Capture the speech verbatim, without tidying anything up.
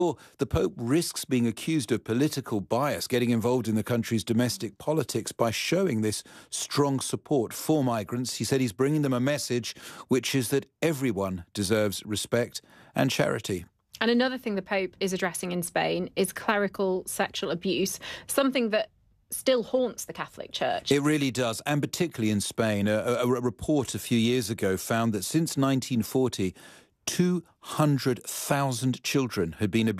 The Pope risks being accused of political bias, getting involved in the country's domestic politics by showing this strong support for migrants. He said he's bringing them a message, which is that everyone deserves respect and charity. And another thing the Pope is addressing in Spain is clerical sexual abuse, something that still haunts the Catholic Church. It really does, and particularly in Spain. A, a, a report a few years ago found that since nineteen forty, two hundred thousand children had been abused.